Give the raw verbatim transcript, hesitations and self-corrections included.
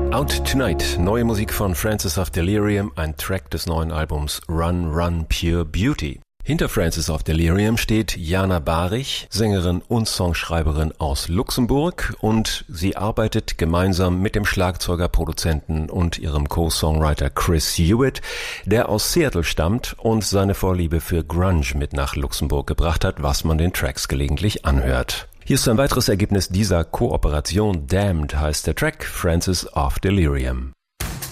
Out Tonight, neue Musik von Francis of Delirium, ein Track des neuen Albums Run Run Pure Beauty. Hinter Francis of Delirium steht Jana Barich, Sängerin und Songschreiberin aus Luxemburg, und sie arbeitet gemeinsam mit dem Schlagzeuger, Produzenten und ihrem Co-Songwriter Chris Hewitt, der aus Seattle stammt und seine Vorliebe für Grunge mit nach Luxemburg gebracht hat, was man den Tracks gelegentlich anhört. Hier ist ein weiteres Ergebnis dieser Kooperation. Damned heißt der Track, Francis of Delirium.